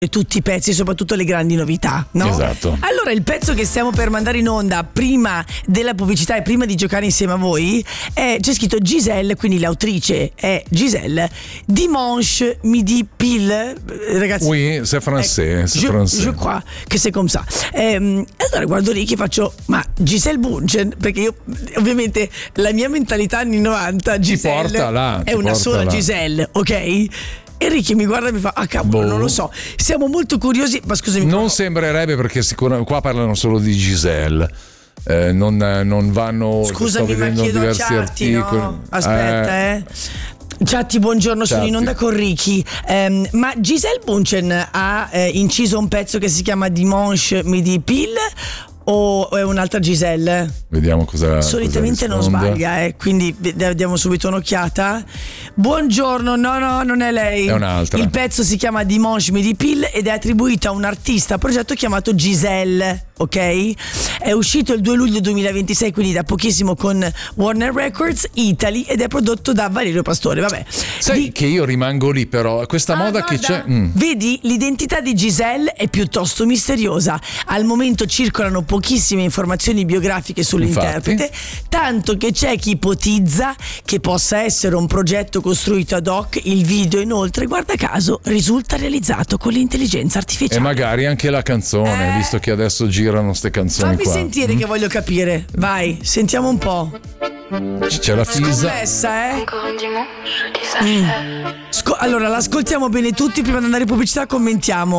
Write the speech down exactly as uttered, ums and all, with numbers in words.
tutti i pezzi, soprattutto le grandi novità, no? Esatto. Allora il pezzo che stiamo per mandare in onda prima della pubblicità e prima di giocare insieme a voi è, c'è scritto Giselle, quindi l'autrice è Giselle, Dimanche Midi Pile, ragazzi. Oui, c'est français, c'est je, français. je crois que c'est comme ça. Ehm, allora guardo Ricky e faccio, ma Giselle Bundchen, perché io ovviamente la mia mentalità anni novanta, Giselle porta là, è ti una porta sola là. Giselle, ok? Enrico mi guarda e mi fa, ah cavolo, Boh. non lo so. Siamo molto curiosi, ma scusami. Non però- sembrerebbe, perché sicuramente qua parlano solo di Giselle. Eh, non, non vanno. Scusami, sto ma vedendo chiedo a diversi Ciatti, articoli. no? Aspetta, eh. eh. Ciatti, buongiorno, sono in Ciatti. onda con Ricky. Ehm, ma Giselle Bundchen ha eh, inciso un pezzo che si chiama Dimanche Midi Pile o è un'altra Giselle? Vediamo cosa. Solitamente cosa non risponde. sbaglia, eh, quindi v- diamo subito un'occhiata. Buongiorno, no, no, non è lei. È un'altra. Il pezzo si chiama Dimanche Midi Pile ed è attribuito a un artista progetto chiamato Giselle, ok? È uscito il due luglio duemilaventisei, quindi da pochissimo con Warner Records Italy ed è prodotto da Valerio Pastore. Vabbè. Sai Di- che io rimango lì, però questa Ah, moda che guarda, c'è. mm. Vedi, l'identità di Giselle è piuttosto misteriosa. Al momento circolano pochissime informazioni biografiche sull'interprete, tanto che c'è chi ipotizza che possa essere un progetto costruito ad hoc. Il video, inoltre, guarda caso, risulta realizzato con l'intelligenza E artificiale. magari anche la canzone, Eh. visto che adesso girano ste canzoni Fammi qua. sentire che voglio capire. Vai, sentiamo un po'. C'è la Fisa. Scommessa, eh? Encore un dimanche, je dis ça. Sco- allora, l'ascoltiamo bene tutti. Prima di andare in pubblicità commentiamo.